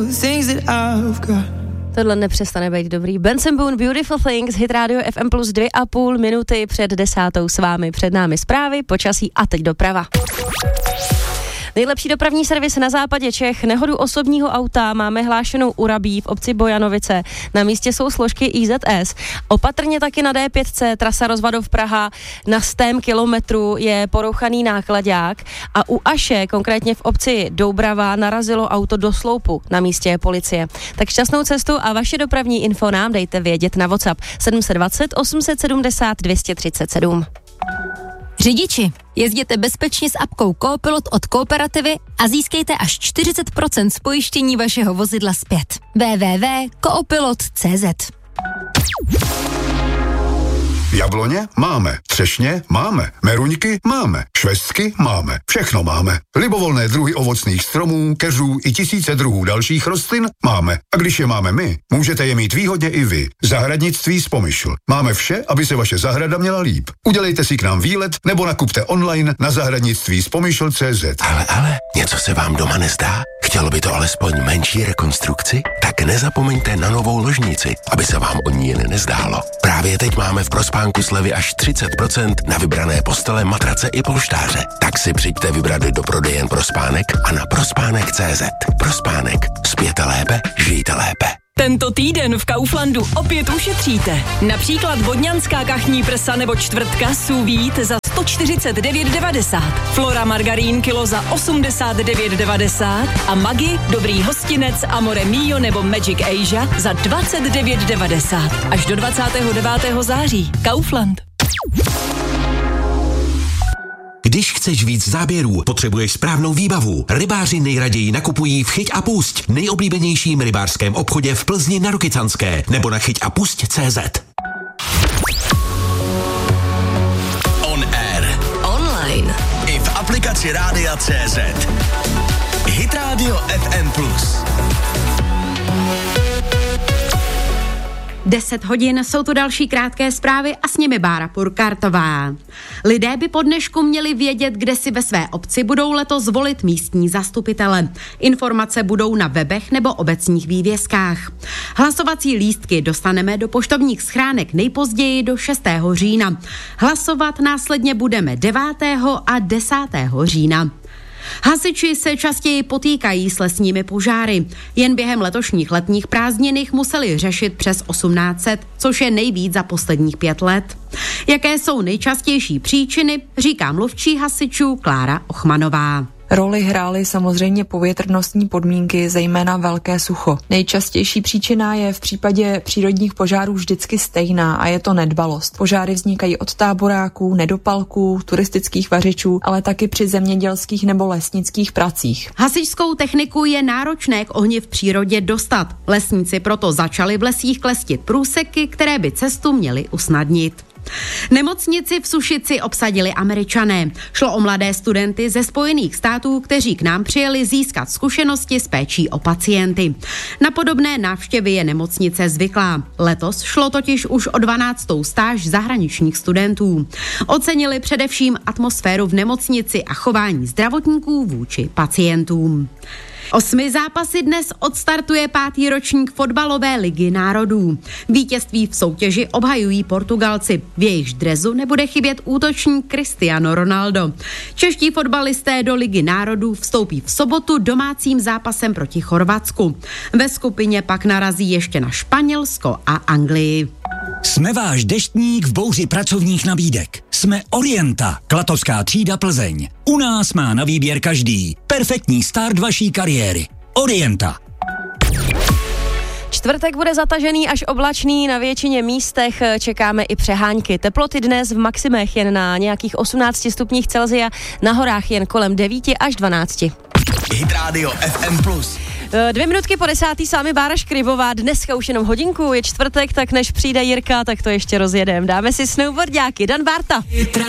Tohle nepřestane být dobrý. Benson Boone, Beautiful Things, hit rádio FM plus 2,5 minuty před 10:00 s vámi. Před námi zprávy, počasí a teď doprava. Nejlepší dopravní servis na západě Čech. Nehodu osobního auta máme hlášenou u Rabí v obci Bojanovice. Na místě jsou složky IZS. Opatrně taky na D5, trasa Rozvadov Praha. Na 100 kilometru je porouchaný náklaďák a u Aše, konkrétně v obci Doubrava, narazilo auto do sloupu. Na místě je policie. Tak šťastnou cestu a vaše dopravní info nám dejte vědět na WhatsApp 720 870 237. Řidiči, jezděte bezpečně s apkou Coopilot od Kooperativy a získejte až 40% z pojištění vašeho vozidla zpět. www.coopilot.cz. Jabloně máme, třešně máme, meruňky máme, švestky máme, všechno máme. Libovolné druhy ovocných stromů, keřů i tisíce druhů dalších rostlin máme. A když je máme my, můžete je mít výhodně i vy. Zahradnictví Spomyšl. Máme vše, aby se vaše zahrada měla líp. Udělejte si k nám výlet nebo nakupte online na zahradnictví-spomyšl.cz. Ale, něco se vám doma nezdá? Chtělo by to alespoň menší rekonstrukci? Tak nezapomeňte na novou ložnici, aby se vám od ní jen nezdálo. Právě teď máme v Prospánku slevy až 30% na vybrané postele, matrace i polštáře. Tak si přijďte vybrat do prodejen Prospánek a na prospánek.cz. Prospánek. Spěte lépe, žijte lépe. Tento týden v Kauflandu opět ušetříte. Například vodňanská kachní prsa nebo čtvrtka sous vide za 149,90. Flora margarín kilo za 89,90 a Maggi, dobrý hostinec, Amore Mio nebo Magic Asia za 29,90. Až do 29. září. Kaufland. Když chceš víc záběrů, potřebuješ správnou výbavu. Rybáři nejraději nakupují v Chyť a Pusť, nejoblíbenějším rybářském obchodě v Plzni na Rokycanské, nebo na chyťapusť.cz. On air. Online. I v aplikaci Rádia CZ. Hit Radio FM plus. 10 hodin, jsou tu další krátké zprávy a s nimi Bára Purkartová. Lidé by po dnešku měli vědět, kde si ve své obci budou letos volit místní zastupitele. Informace budou na webech nebo obecních vývězkách. Hlasovací lístky dostaneme do poštovních schránek nejpozději do 6. října. Hlasovat následně budeme 9. a 10. října. Hasiči se častěji potýkají s lesními požáry. Jen během letošních letních prázdnin jich museli řešit přes 1800, což je nejvíc za posledních 5 let. Jaké jsou nejčastější příčiny, říká mluvčí hasičů Klára Ochmanová. Roli hrály samozřejmě povětrnostní podmínky, zejména velké sucho. Nejčastější příčina je v případě přírodních požárů vždycky stejná a je to nedbalost. Požáry vznikají od táboráků, nedopalků, turistických vařičů, ale taky při zemědělských nebo lesnických pracích. Hasičskou techniku je náročné k ohni v přírodě dostat. Lesníci proto začali v lesích klestit průseky, které by cestu měly usnadnit. Nemocnici v Sušici obsadili Američané. Šlo o mladé studenty ze Spojených států, kteří k nám přijeli získat zkušenosti s péčí o pacienty. Na podobné návštěvy je nemocnice zvyklá. Letos šlo totiž už o 12. stáž zahraničních studentů. Ocenili především atmosféru v nemocnici a chování zdravotníků vůči pacientům. 8 zápasy dnes odstartuje 5. ročník fotbalové ligy národů. Vítězství v soutěži obhajují Portugalci. V jejichž dresu nebude chybět útočník Cristiano Ronaldo. Čeští fotbalisté do ligy národů vstoupí v sobotu domácím zápasem proti Chorvatsku. Ve skupině pak narazí ještě na Španělsko a Anglii. Jsme váš deštník v bouři pracovních nabídek. Jsme Orienta, Klatovská třída Plzeň. U nás má na výběr každý. Perfektní start vaší kariéry. Orienta. Čtvrtek bude zatažený až oblačný, na většině místech čekáme i přehánky. Teploty dnes v maximech jen na nějakých 18 stupních Celsia, na horách jen kolem 9 až 12. Hit Radio FM plus. 2 minutky po 10. s vámi Bára Škrybová, dneska už jenom hodinku, je čtvrtek, tak než přijde Jirka, tak to ještě rozjedem. Dáme si snowboardiáky, Dan Barta.